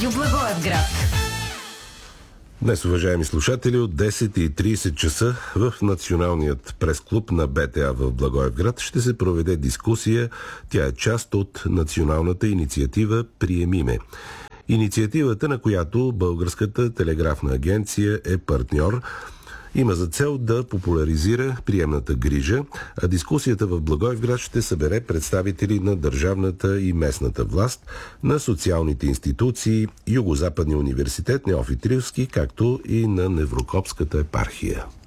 Благоевград. Днес, уважаеми слушатели, от 10:30 часа в Националният прес-клуб на БТА в Благоевград ще се проведе дискусия. Тя е част от националната инициатива «Приеми ме». Инициативата, на която Българската телеграфна агенция е партньор, има за цел да популяризира приемната грижа, а дискусията в Благоевград ще събере представители на държавната и местната власт, на социалните институции, Югозападния университет Неофит Рилски, както и на Неврокопската епархия.